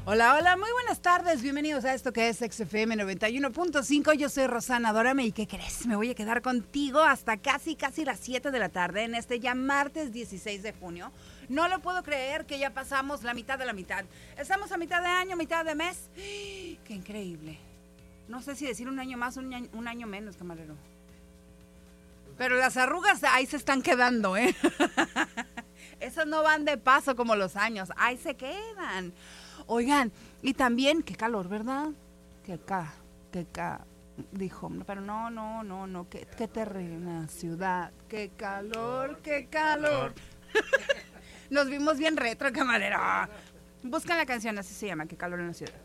Hola, hola, muy buenas tardes, bienvenidos a esto que es XFM 91.5, yo soy Rosana Dórame y ¿qué crees? Me voy a quedar contigo hasta casi las 7 de la tarde en este ya martes 16 de junio. No lo puedo creer que ya pasamos la mitad de la mitad. Estamos a mitad de año, mitad de mes. ¡Qué increíble! No sé si decir un año más o un año menos, camarero. Pero las arrugas ahí se están quedando, ¿eh? Esas no van de paso como los años, ahí se quedan. Oigan, y también, qué calor, ¿verdad? Dijo, pero no, qué terrible ciudad, qué calor. Nos vimos bien retro, camarero. Buscan la canción, así se llama, qué calor en la ciudad.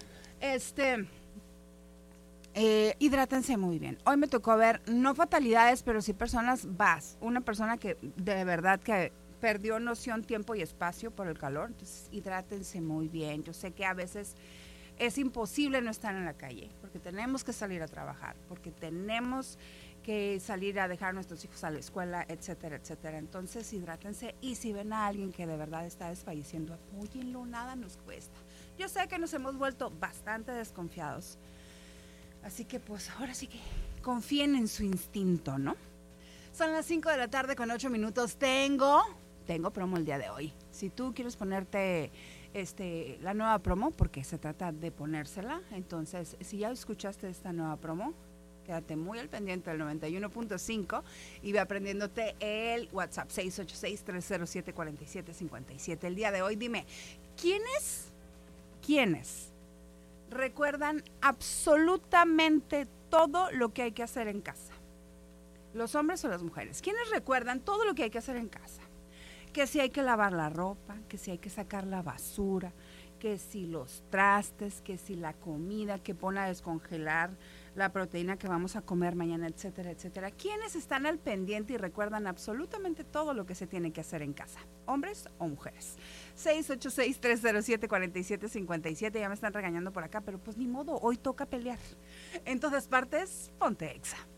Hidrátense muy bien. Hoy me tocó ver, no fatalidades, pero sí personas una persona que de verdad que perdió noción, tiempo y espacio por el calor. Entonces, hidrátense muy bien. Yo sé que a veces es imposible no estar en la calle, porque tenemos que salir a trabajar, porque tenemos que salir a dejar a nuestros hijos a la escuela, etcétera, etcétera. Entonces, hidrátense y si ven a alguien que de verdad está desfalleciendo, apóyenlo, nada nos cuesta. Yo sé que nos hemos vuelto bastante desconfiados, así que pues ahora sí que confíen en su instinto, ¿no? Son las 5 de la tarde con 8 minutos. Tengo promo el día de hoy. Si tú quieres ponerte la nueva promo, porque se trata de ponérsela, entonces si ya escuchaste esta nueva promo, quédate muy al pendiente del 91.5 y ve aprendiéndote el WhatsApp 686-307-4757. El día de hoy, dime, ¿quiénes recuerdan absolutamente todo lo que hay que hacer en casa? ¿Los hombres o las mujeres? ¿Quiénes recuerdan todo lo que hay que hacer en casa? Que si hay que lavar la ropa, que si hay que sacar la basura, que si los trastes, que si la comida, que pone a descongelar la proteína que vamos a comer mañana, etcétera, etcétera. ¿Quiénes están al pendiente y recuerdan absolutamente todo lo que se tiene que hacer en casa? ¿Hombres o mujeres? 686-307-4757. Ya me están regañando por acá, pero pues ni modo, hoy toca pelear. En todas partes, ponte Exa.